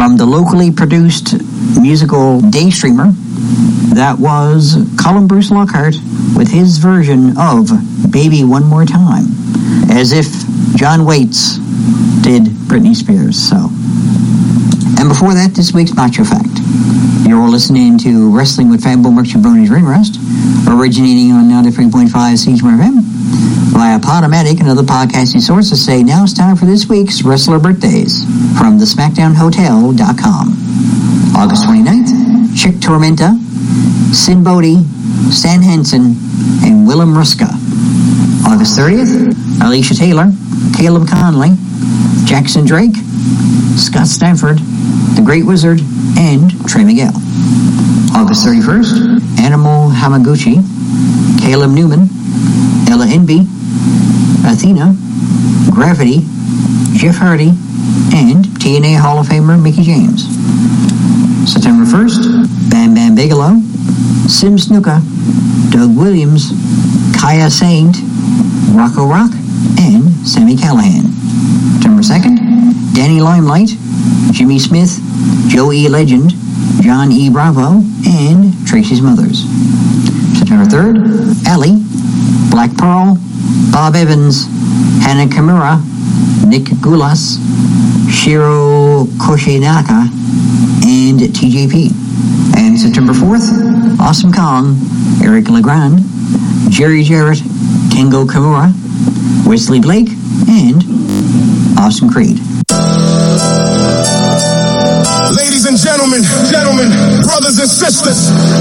From the locally produced musical Day Streamer, that was Colin Bruce Lockhart with his version of Baby One More Time, as if John Waits did Britney Spears. So, and before that, this week's Macho Fact. You're listening to Wrestling with Fat Bull Brony's Ring Rust, originating on 93.5 CHMR FM via Podomatic and other podcasting sources. Say now it's time for this week's Wrestler Birthdays from the SmackDownHotel.com. August 29th, Chick Tormenta, Sin Bodhi, Stan Hansen, and Willem Ruska. August 30th, Alicia Taylor, Caleb Conley, Jackson Drake, Scott Stanford, The Great Wizard, and Trey Miguel. August 31st, Animal Hamaguchi, Caleb Newman, Ella Envy, Athena, Gravity, Jeff Hardy, and TNA Hall of Famer Mickie James. September 1st, Bam Bam Bigelow, Sim Snuka, Doug Williams, Kaya Saint, Rocco Rock, and Sami Callihan. September 2nd, Danny Limelight, Jimmy Smith, Joe E. Legend, John E. Bravo, and Tracy Smothers. September 3rd, Allie, Black Pearl, Bob Evans, Hana Kimura, Nick Gulas, Shiro Koshinaka, and TJP. And September 4th, Awesome Kong, Eric Legrand, Jerry Jarrett, Kengo Kimura, Wesley Blake, and Austin Creed. Ladies and gentlemen, brothers and sisters,